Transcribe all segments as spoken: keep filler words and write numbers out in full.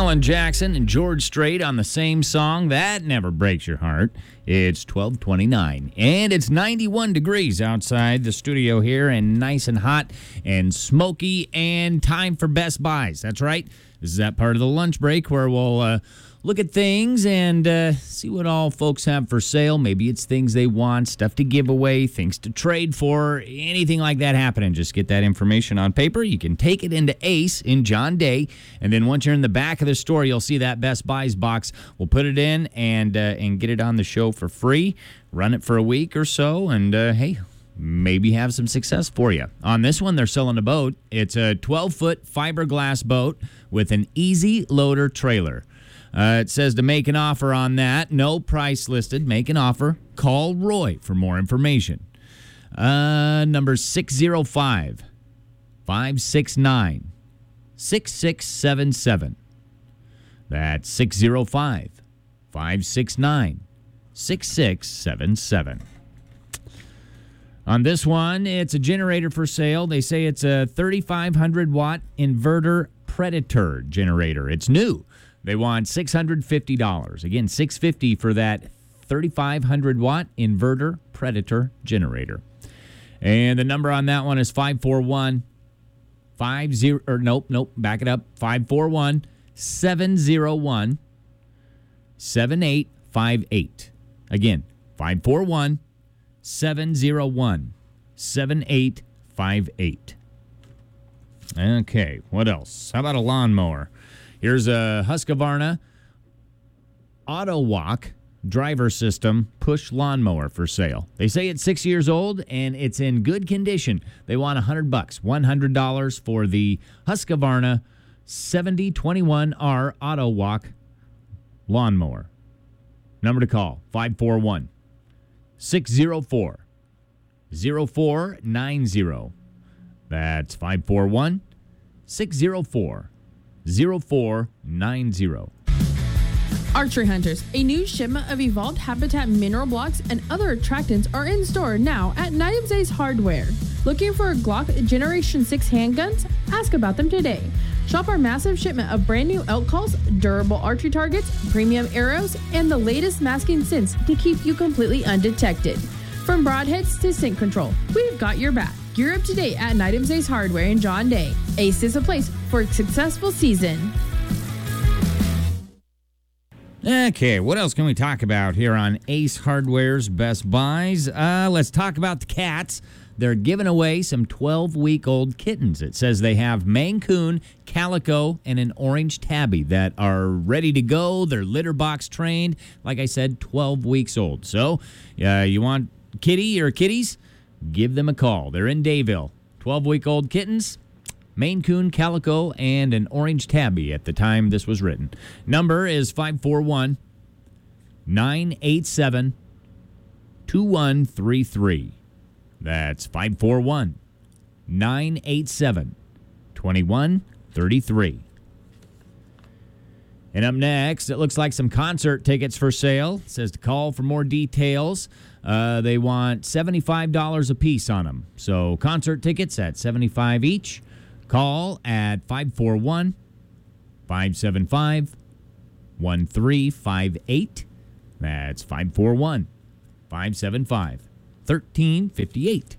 Alan Jackson and George Strait on the same song. That never breaks your heart. It's twelve twenty-nine, and it's ninety-one degrees outside the studio here, and nice and hot and smoky, and time for Best Buys. That's right. This is that part of the lunch break where we'll uh, look at things and uh, see what all folks have for sale. Maybe it's things they want, stuff to give away, things to trade for, anything like that happening. Just get that information on paper. You can take it into Ace in John Day, and then once you're in the back of the store, you'll see that Best Buys box. We'll put it in and uh, and get it on the show for free. Run it for a week or so, and uh, hey, maybe have some success for you. On this one, they're selling a boat. It's a twelve-foot fiberglass boat with an easy loader trailer. Uh, it says to make an offer on that. No price listed. Make an offer. Call Roy for more information. Uh, number six oh five, five six nine, six six seven seven. That's six oh five, five six nine, six six seven seven. On this one, it's a generator for sale. They say it's a thirty-five hundred watt inverter Predator generator. It's new. They want six hundred fifty dollars. Again, six hundred fifty dollars for that thirty-five hundred watt inverter Predator generator. And the number on that one is five four one, five zero, or nope, nope, back it up, five four one, seven zero one, seven eight five eight. Again, five four one, seven zero one, seven eight five eight. Okay, what else? How about a lawnmower? Here's a Husqvarna Auto Walk driver system push lawnmower for sale. They say it's six years old and it's in good condition. They want one hundred bucks, one hundred dollars for the Husqvarna seventy twenty-one R Auto Walk lawnmower. Number to call, five four one, six zero four, zero four nine zero. That's five four one, six zero four, zero four nine zero. Archery Hunters, a new shipment of evolved habitat mineral blocks and other attractants are in store now at Nitams Ace Hardware. Looking for Glock Generation six handguns? Ask about them today. Shop our massive shipment of brand new elk calls, durable archery targets, premium arrows, and the latest masking scents to keep you completely undetected. From broadheads to scent control, we've got your back. Gear up today at Nitams Ace Hardware in John Day. Ace is a place for a successful season. Okay, what else can we talk about here on Ace Hardware's Best Buys? Uh, let's talk about the cats. They're giving away some twelve-week-old kittens. It says they have Maine Coon, Calico, and an Orange Tabby that are ready to go. They're litter box trained. Like I said, twelve weeks old. So, uh, you want kitty or kitties? Give them a call. They're in Dayville. twelve-week-old kittens, Maine Coon, Calico, and an Orange Tabby at the time this was written. Number is five four one, nine eight seven, two one three three. That's five four one, nine eight seven, two one three three. And up next, it looks like some concert tickets for sale. It says to call for more details. Uh, they want seventy-five dollars a piece on them. So concert tickets at seventy-five dollars each. Call at five four one, five seven five, one three five eight. That's five four one, five seven five, one three five eight.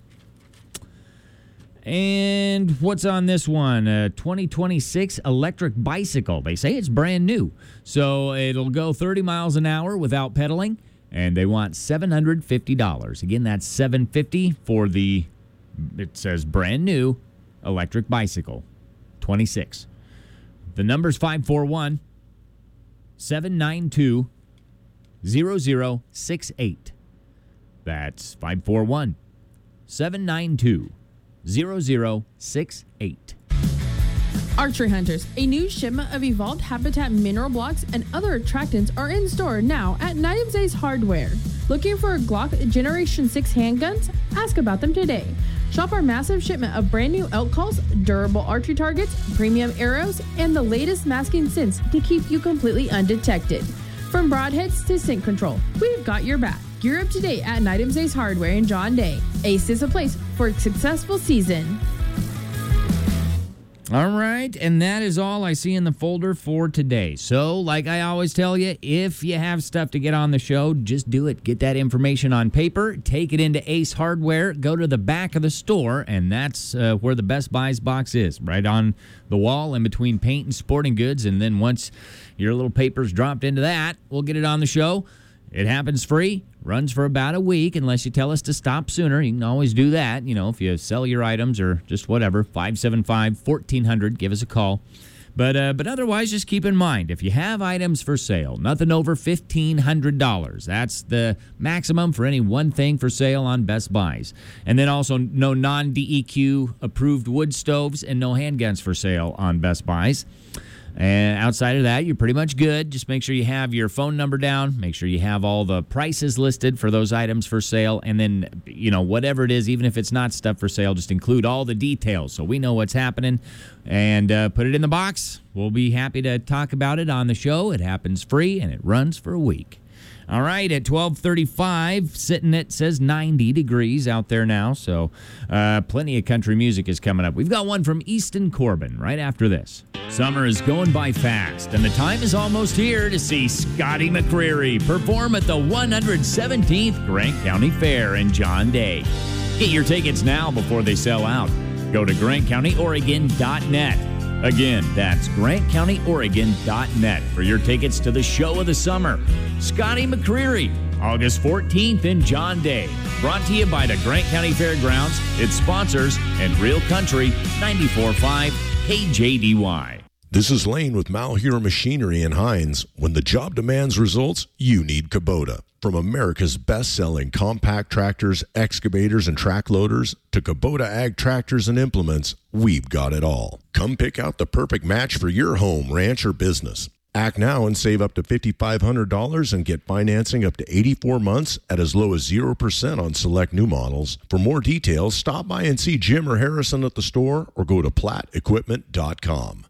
And what's on this one? A twenty twenty-six electric bicycle. They say it's brand new. So it'll go thirty miles an hour without pedaling. And they want seven hundred fifty dollars. Again, that's seven hundred fifty dollars for the, it says brand new electric bicycle. twenty-six. The number's five four one, seven nine two, zero zero six eight. That's five four one, seven nine two, zero zero six eight. Archery Hunters, a new shipment of evolved habitat mineral blocks and other attractants are in store now at Nitams Ace Hardware. Looking for Glock Generation six handguns? Ask about them today. Shop our massive shipment of brand new elk calls, durable archery targets, premium arrows, and the latest masking scents to keep you completely undetected. From broadheads to scent control, we've got your back. Gear up today at Nitams Ace Hardware in John Day. Ace is a place for a successful season. All right, and that is all I see in the folder for today. So, like I always tell you, if you have stuff to get on the show, just do it. Get that information on paper, take it into Ace Hardware, go to the back of the store, and that's uh, where the Best Buys box is, right on the wall in between paint and sporting goods. And then once your little paper's dropped into that, we'll get it on the show. It happens free, runs for about a week, unless you tell us to stop sooner. You can always do that, you know, if you sell your items or just whatever. five seven five, fourteen hundred, give us a call. But uh, but otherwise, just keep in mind, if you have items for sale, nothing over fifteen hundred dollars. That's the maximum for any one thing for sale on Best Buys. And then also no non-D E Q approved wood stoves and no handguns for sale on Best Buys. And outside of that, you're pretty much good. Just make sure you have your phone number down. Make sure you have all the prices listed for those items for sale. And then, you know, whatever it is, even if it's not stuff for sale, just include all the details so we know what's happening. And uh, put it in the box. We'll be happy to talk about it on the show. It happens free, and it runs for a week. All right, at twelve thirty-five, sitting at, says ninety degrees out there now, so uh, plenty of country music is coming up. We've got one from Easton Corbin right after this. Summer is going by fast, and the time is almost here to see Scotty McCreery perform at the one hundred seventeenth Grant County Fair in John Day. Get your tickets now before they sell out. Go to grant county oregon dot net. Again, that's grant county oregon dot net for your tickets to the show of the summer. Scotty McCreery, August fourteenth in John Day. Brought to you by the Grant County Fairgrounds, its sponsors, and Real Country ninety-four point five K J D Y. This is Lane with Malheur Machinery in Hines. When the job demands results, you need Kubota. From America's best-selling compact tractors, excavators, and track loaders to Kubota ag tractors and implements, we've got it all. Come pick out the perfect match for your home, ranch, or business. Act now and save up to five thousand five hundred dollars and get financing up to eighty-four months at as low as zero percent on select new models. For more details, stop by and see Jim or Harrison at the store or go to platt equipment dot com.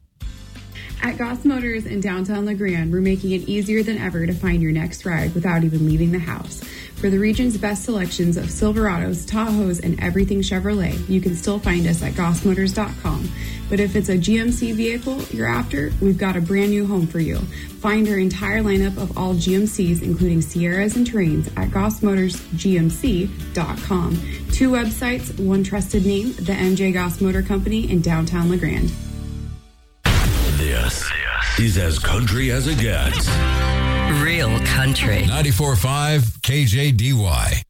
At Goss Motors in downtown La Grande, we're making it easier than ever to find your next ride without even leaving the house. For the region's best selections of Silverados, Tahoes, and everything Chevrolet, you can still find us at goss motors dot com. But if it's a G M C vehicle you're after, we've got a brand new home for you. Find our entire lineup of all G M Cs, including Sierras and Terrains, at goss motors g m c dot com. Two websites, one trusted name, the M J Goss Motor Company in downtown La Grande. This is as country as it gets. Real country. ninety-four point five K J D Y.